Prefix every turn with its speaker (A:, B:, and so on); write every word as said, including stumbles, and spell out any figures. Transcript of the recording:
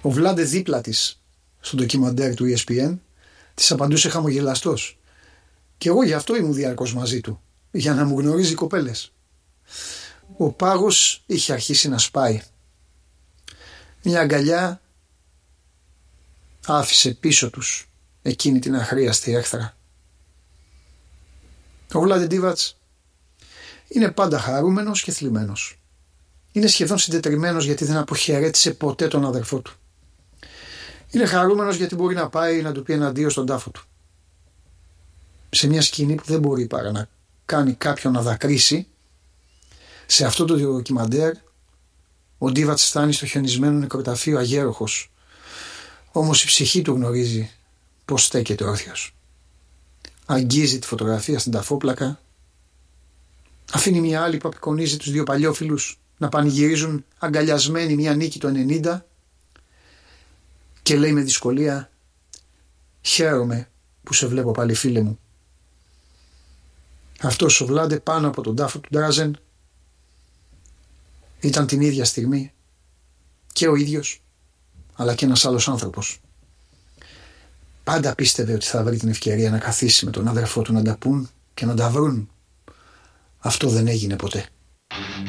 A: Ο Βλάντε δίπλα της στο ντοκιμαντέρ του ι ες πι εν της απαντούσε χαμογελαστός. Και εγώ γι' αυτό ήμουν διαρκώς μαζί του, για να μου γνωρίζει κοπέλες. Ο πάγος είχε αρχίσει να σπάει. Μια αγκαλιά άφησε πίσω τους εκείνη την αχρίαστη έχθρα. Ο Βλάντε Ντίβατς είναι πάντα χαρούμενος και θλιμμένος. Είναι σχεδόν συντετριμμένος γιατί δεν αποχαιρέτησε ποτέ τον αδερφό του. Είναι χαρούμενος γιατί μπορεί να πάει να του πει ένα αντίο στον τάφο του. Σε μια σκηνή που δεν μπορεί παρά να κάνει κάποιον να δακρύσει, σε αυτό το ντοκιμαντέρ ο Ντίβατς φτάνει στο χιονισμένο νεκροταφείο αγέροχος. Όμως η ψυχή του γνωρίζει πως στέκεται όρθιος. Αγγίζει τη φωτογραφία στην ταφόπλακα, αφήνει μια άλλη που απεικονίζει τους δύο παλιόφιλους να πανηγυρίζουν αγκαλιασμένοι μια νίκη του ενενήντα και λέει με δυσκολία «Χαίρομαι που σε βλέπω πάλι, φίλε μου». Αυτός ο Βλάντε πάνω από τον τάφο του Ντράζεν ήταν την ίδια στιγμή και ο ίδιος αλλά και ένας άλλος άνθρωπος. Πάντα πίστευε ότι θα βρει την ευκαιρία να καθίσει με τον αδερφό του να τα πούν και να τα βρουν. Αυτό δεν έγινε ποτέ.